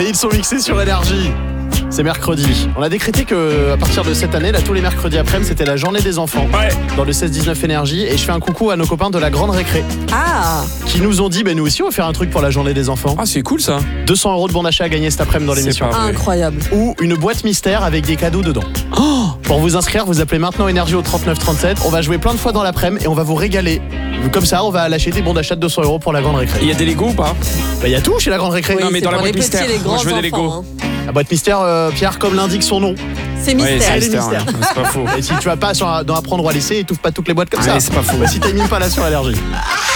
Les hits sont mixés sur Énergie. C'est mercredi. On a décrété que à partir de cette année, là, tous les mercredis après-midi, c'était la journée des enfants. Ouais. Dans le 16-19 Énergie. Et je fais un coucou à nos copains de la Grande Récré. Ah, Qui nous ont dit, nous aussi, on va faire un truc pour la journée des enfants. Ah, c'est cool ça. 200 € de bon d'achat à gagner cet après-midi dans C'est l'émission. pas vrai. incroyable. Ou une boîte mystère avec des cadeaux dedans. Pour vous inscrire, vous appelez maintenant Énergie au 3937. On va jouer plein de fois dans l'après-midi et on va vous régaler. Comme ça, on va lâcher des bons d'achat de 200 € pour la Grande Récré. Il y a des Legos ou pas? Il y a tout chez la Grande Récré. Oui, Non, mais c'est dans la pour les boîte petits et mystère. les Moi, grands je veux des Legos. enfants. La boîte mystère, Pierre, comme l'indique son nom. C'est Ouais, mystère. c'est les mystère. mystères. Ouais, c'est pas faux. Et si tu vas pas dans apprendre ou à laisser, étouffe pas toutes les boîtes comme Ouais, ça. c'est pas faux. Si t'as mis pas là sur Énergie.